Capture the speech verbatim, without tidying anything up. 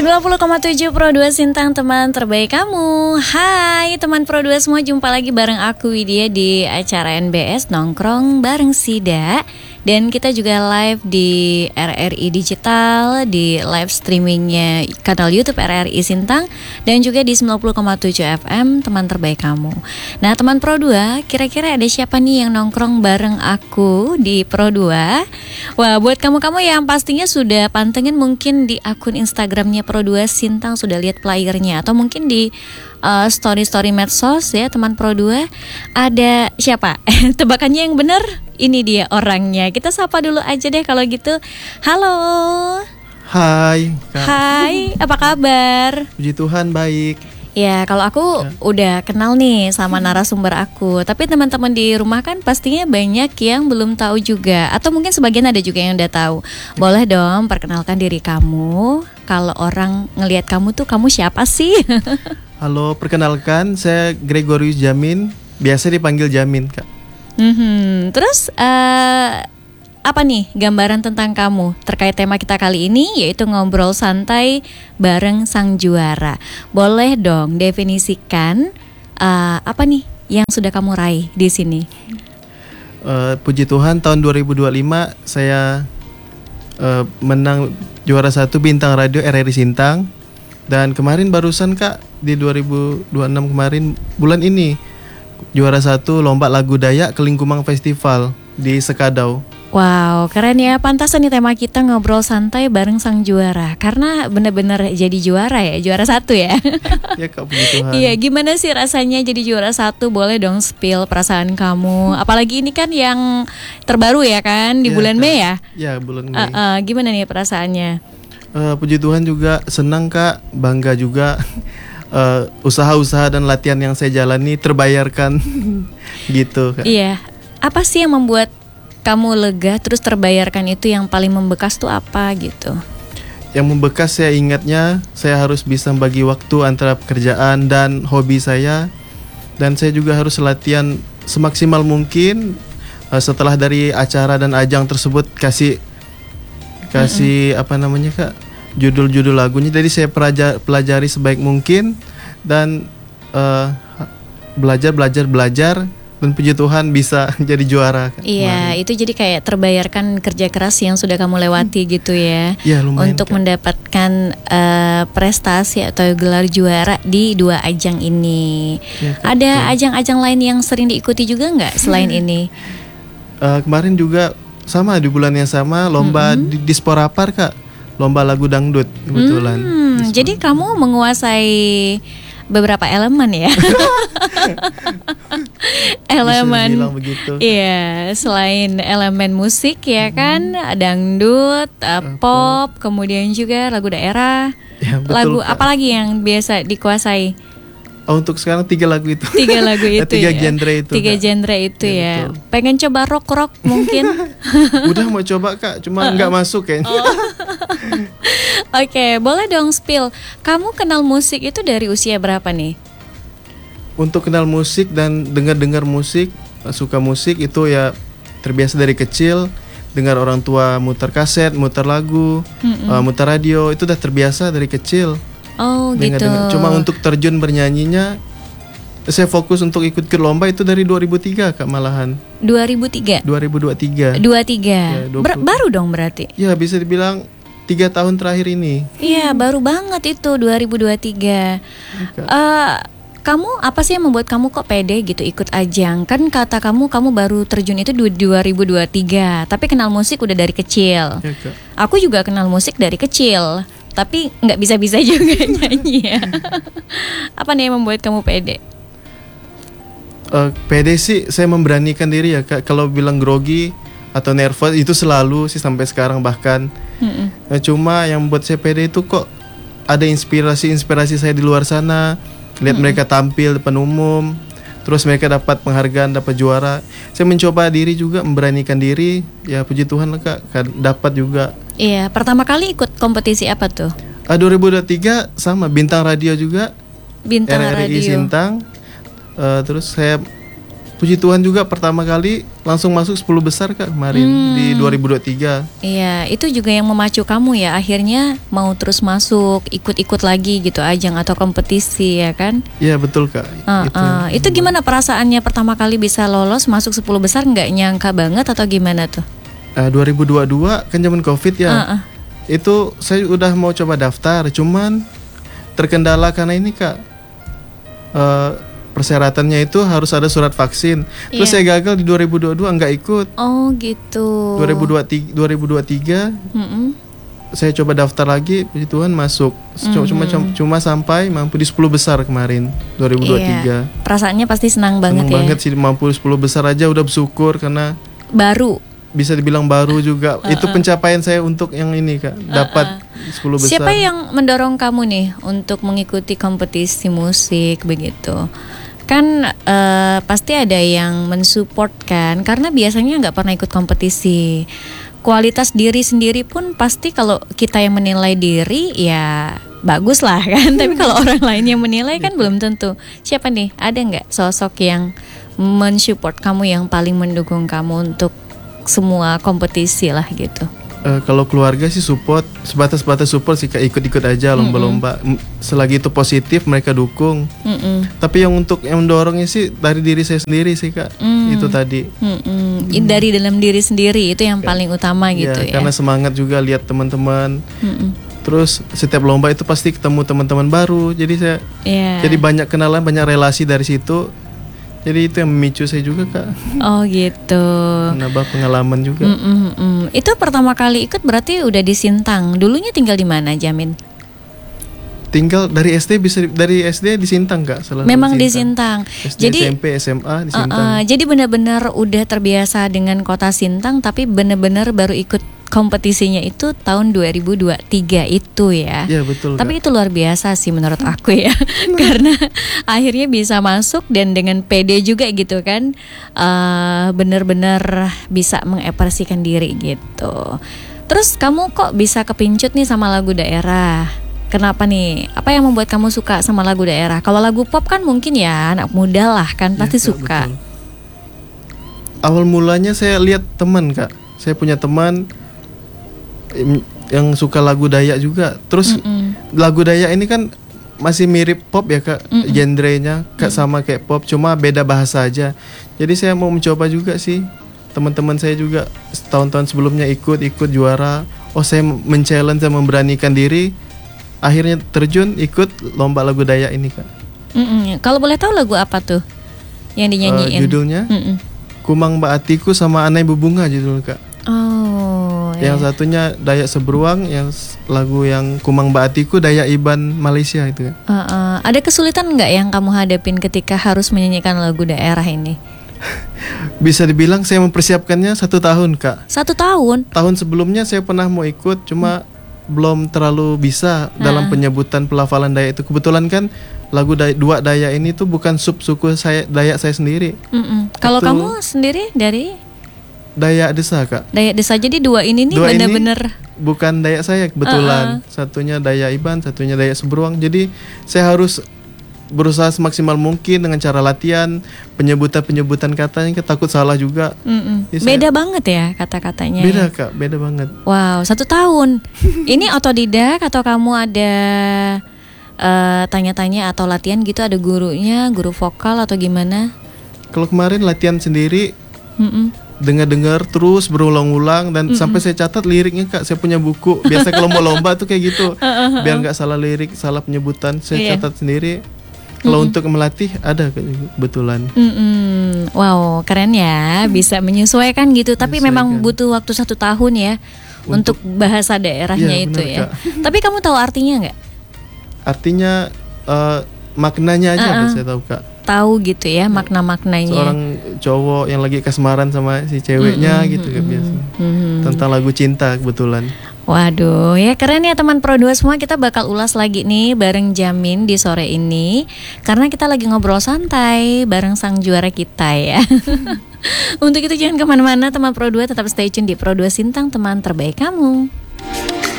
sembilan puluh koma tujuh Pro dua Sintang, teman terbaik kamu. Hai teman Pro dua semua, jumpa lagi bareng aku Widya di acara N B S Nongkrong bareng Sida. Dan kita juga live di R R I Digital, di live streamingnya kanal YouTube R R I Sintang, dan juga di sembilan puluh koma tujuh F M, teman terbaik kamu. Nah teman Pro dua, kira-kira ada siapa nih yang nongkrong bareng aku di Pro dua? Wah, buat kamu-kamu yang pastinya sudah pantengin mungkin di akun Instagramnya Pro dua Sintang, sudah lihat playernya, atau mungkin di uh, story-story medsos ya teman Pro dua. Ada siapa? Tebakannya yang benar? Ini dia orangnya. Kita sapa dulu aja deh kalau gitu. Halo. Hai Kak. Hai, apa kabar? Puji Tuhan baik. Ya, kalau aku ya. udah kenal nih sama narasumber aku. Tapi teman-teman di rumah kan pastinya banyak yang belum tahu juga, atau mungkin sebagian ada juga yang udah tahu. Boleh dong perkenalkan diri kamu. Kalau orang ngelihat kamu tuh, kamu siapa sih? Halo, perkenalkan saya Gregorius Jamin, biasa dipanggil Jamin, Kak. Mm-hmm. Terus uh, apa nih gambaran tentang kamu terkait tema kita kali ini, yaitu ngobrol santai bareng sang juara. Boleh dong definisikan uh, apa nih yang sudah kamu raih di sini? Uh, puji Tuhan, tahun dua ribu dua puluh lima saya uh, menang juara satu bintang radio R R I Sintang. Dan kemarin barusan Kak, di dua ribu dua puluh enam kemarin bulan ini juara satu lomba lagu Dayak Kelingkumang Festival di Sekadau. Wow, keren ya. Pantasan nih tema kita ngobrol santai bareng sang juara, karena benar-benar jadi juara ya, juara satu ya. Ya Kak, puji Tuhan. Iya, gimana sih rasanya jadi juara satu? Boleh dong spill perasaan kamu. Apalagi ini kan yang terbaru ya kan, di ya, bulan Kak. Mei ya? Ya, bulan Mei. Uh, uh, gimana nih perasaannya? Uh, puji Tuhan juga senang Kak, bangga juga. Uh, usaha-usaha dan latihan yang saya jalani terbayarkan gitu Kak. Iya. Apa sih yang membuat kamu lega terus terbayarkan? Itu yang paling membekas tuh apa gitu? Yang membekas saya ingatnya, saya harus bisa bagi waktu antara pekerjaan dan hobi saya. Dan saya juga harus latihan semaksimal mungkin. uh, Setelah dari acara dan ajang tersebut kasih Kasih mm-hmm. apa namanya Kak, judul-judul lagunya. Jadi saya pelajari, pelajari sebaik mungkin dan uh, belajar belajar belajar dan puji Tuhan bisa jadi juara. Iya, kemarin. Itu jadi kayak terbayarkan kerja keras yang sudah kamu lewati hmm. gitu ya. Ya, lumayan, untuk Kak. mendapatkan uh, prestasi atau gelar juara di dua ajang ini. Ya, Kak, ada betul. Ajang-ajang lain yang sering diikuti juga nggak selain hmm. ini? Uh, kemarin juga sama, di bulan yang sama lomba hmm. di Disporapar Kak. Lomba lagu dangdut kebetulan. Hmm, jadi kamu menguasai beberapa elemen ya. Elemen. Iya, selain elemen musik ya kan, hmm. dangdut, uh, pop, kemudian juga lagu daerah. Ya, betul, lagu Kak. Apalagi yang biasa dikuasai? Oh, untuk sekarang tiga lagu itu. Tiga lagu itu. Tiga ya. genre itu. Tiga Kak. genre itu ya. Ya. Pengen coba rock rock mungkin? Udah mau coba Kak, cuma nggak uh-uh. masuk kayaknya. Oh. Oke, okay, boleh dong spill. Kamu kenal musik itu dari usia berapa nih? Untuk kenal musik dan dengar-dengar musik, suka musik itu ya terbiasa dari kecil. Dengar orang tua muter kaset, muter lagu, uh, muter radio, itu udah terbiasa dari kecil. Oh dengar, gitu. Dengar. Cuma untuk terjun bernyanyinya, saya fokus untuk ikut ke lomba itu dari dua ribu tiga Kak malahan. dua ribu tiga? dua ribu dua puluh tiga. dua puluh tiga. Ya, Ber- baru dong berarti? Ya bisa dibilang tiga tahun terakhir ini. Iya baru banget itu dua ribu dua puluh tiga. Uh, kamu apa sih yang membuat kamu kok pede gitu ikut ajang? Kan kata kamu kamu baru terjun itu dua ribu dua puluh tiga, tapi kenal musik udah dari kecil. Ya, Kak. Aku juga kenal musik dari kecil, tapi nggak bisa-bisa juga nyanyi ya. Apa nih yang membuat kamu pede? Uh, pede sih saya memberanikan diri ya Kak. Kalau bilang grogi atau nervous itu selalu sih sampai sekarang bahkan. Nah, cuma yang membuat saya pede itu kok ada inspirasi-inspirasi saya di luar sana. Lihat Mm-mm. mereka tampil depan umum, terus mereka dapat penghargaan, dapat juara. Saya mencoba diri juga, memberanikan diri. Ya puji Tuhan lah Kak, dapat juga. Iya, pertama kali ikut kompetisi apa tuh? Uh, dua ribu dua puluh tiga sama bintang radio juga. Bintang R R I radio Sintang. Uh, terus saya puji Tuhan juga pertama kali langsung masuk sepuluh besar Kak kemarin Hmm. di dua ribu dua puluh tiga. Iya, itu juga yang memacu kamu ya, akhirnya mau terus masuk, ikut-ikut lagi gitu ajang atau kompetisi ya kan? Iya betul Kak. Uh, Itu, uh, itu gimana perasaannya pertama kali bisa lolos masuk sepuluh besar, nggak nyangka banget atau gimana tuh? Uh, dua ribu dua puluh dua kan zaman Covid ya. Uh, uh. Itu saya udah mau coba daftar, cuman terkendala karena ini Kak. Uh, persyaratannya itu harus ada surat vaksin. Terus Iya. saya gagal di dua ribu dua puluh dua nggak ikut. Oh gitu. dua ribu dua puluh tiga Mm-mm. saya coba daftar lagi, puji Tuhan masuk. Cuma, cuma cuma sampai mampu di sepuluh besar kemarin dua ribu dua puluh tiga. Iya. Perasaannya pasti senang banget Senang ya. banget sih mampu sepuluh besar aja udah bersyukur karena Baru. bisa dibilang baru juga. Uh-uh. Itu pencapaian saya untuk yang ini Kak, dapat sepuluh besar. Siapa yang mendorong kamu nih untuk mengikuti kompetisi musik begitu? Kan eh, pasti ada yang mensupport kan, karena biasanya nggak pernah ikut kompetisi. Kualitas diri sendiri pun pasti kalau kita yang menilai diri ya bagus lah kan. Tapi kalau orang lain yang menilai kan belum tentu. Siapa nih? Ada nggak sosok yang mensupport kamu, yang paling mendukung kamu untuk semua kompetisi lah gitu? Eh, kalau keluarga sih support, sebatas-batas support sih Kak, ikut-ikut aja lomba-lomba. M- Selagi itu positif mereka dukung. Mm-mm. Tapi yang untuk yang mendorongnya sih dari diri saya sendiri sih Kak. Mm. Itu tadi. Mm-mm. Dari dalam diri sendiri itu yang paling utama gitu ya. Karena semangat juga lihat teman-teman. Mm-mm. Terus setiap lomba itu pasti ketemu teman-teman baru. Jadi saya Iya. jadi banyak kenalan, banyak relasi dari situ. Jadi itu yang memicu saya juga Kak. Oh gitu. Menambah pengalaman juga. Mm-mm-mm. Itu pertama kali ikut berarti udah di Sintang. Dulunya tinggal di mana, Jamin? Tinggal dari S D bisa dari S D di Sintang Kak. Selalu Memang di Sintang. S D, Jadi S M P, S M A di Sintang. uh-uh, jadi benar-benar udah terbiasa dengan kota Sintang, tapi benar-benar baru ikut kompetisinya itu tahun dua ribu dua puluh tiga itu ya. Iya betul. Tapi Kak. itu luar biasa sih menurut aku ya. Karena akhirnya bisa masuk dan dengan pede juga gitu kan. uh, Benar-benar bisa mengekspresikan diri gitu. Terus kamu kok bisa kepincut nih sama lagu daerah? Kenapa nih? Apa yang membuat kamu suka sama lagu daerah? Kalau lagu pop kan mungkin ya anak muda lah kan pasti Iya, Kak, suka. betul. Awal mulanya saya lihat teman Kak. Saya punya teman em, yang suka lagu Dayak juga. Terus Mm-mm. lagu Dayak ini kan masih mirip pop ya Kak, Mm-mm. genrenya Kak, sama kayak pop, cuma beda bahasa aja. Jadi saya mau mencoba juga sih. Teman-teman saya juga tahun-tahun sebelumnya ikut-ikut juara. Oh saya men-challenge dan memberanikan diri. Akhirnya terjun ikut lomba lagu Dayak ini Kak. Mm-mm. Kalau boleh tahu lagu apa tuh yang Eh, dinyanyiin? judulnya Mm-mm. Kumang Mbak Atiku sama Anai Bebunga judul Kak. Oh, Yang ya. satunya Dayak Seberuang, yang s- lagu yang Kumang Mbak Atiku Dayak Iban Malaysia itu Kak. Uh, uh, ada kesulitan nggak yang kamu hadapin ketika harus menyanyikan lagu daerah ini? Bisa dibilang saya mempersiapkannya satu tahun Kak. Satu tahun? Tahun sebelumnya saya pernah mau ikut, cuma belum terlalu bisa dalam penyebutan pelafalan Dayak itu. Kebetulan kan lagu Day- dua Dayak ini tuh bukan sub suku saya Dayak saya sendiri. Mm-mm. Kalau Itu- kamu sendiri dari Dayak Desa Kak. Dayak Desa, jadi dua ini nih Dua ini bener-bener. bukan Dayak saya kebetulan. Satunya Dayak Iban, satunya Dayak Seberuang. Jadi saya harus berusaha semaksimal mungkin dengan cara latihan, penyebutan-penyebutan katanya, takut salah juga. Mm-mm. Ya, saya- Beda banget ya kata-katanya. Beda ya? Kak, beda banget. Wow, satu tahun. Ini otodidak atau kamu ada eh, tanya-tanya atau latihan gitu, ada gurunya, guru vokal atau gimana? Kalau kemarin latihan sendiri, Mm-mm. dengar-dengar terus berulang-ulang dan sampai saya catat liriknya Kak. Saya punya buku. Biasa kalau mau lomba tuh kayak gitu. Biar nggak salah lirik, salah penyebutan, saya Iya. catat sendiri. Kalau untuk melatih ada kebetulan. Mm-mm. Wow, keren ya, bisa menyesuaikan gitu. Tapi memang Menyesuaikan. butuh waktu satu tahun ya untuk, bahasa daerahnya Iya, itu benar, ya. Kak. Tapi kamu tahu artinya nggak? Artinya eh, maknanya aja Uh-uh. udah saya tahu Kak. Tahu gitu ya makna-maknanya. Seorang cowok yang lagi kasmaran sama si ceweknya Mm-mm, gitu kan biasa. mm-mm. Tentang lagu cinta kebetulan. Waduh, ya keren ya teman Pro dua semua. Kita bakal ulas lagi nih bareng Jamin di sore ini, karena kita lagi ngobrol santai bareng sang juara kita ya. Untuk itu jangan kemana-mana teman Pro dua, tetap stay tune di Pro dua Sintang, teman terbaik kamu.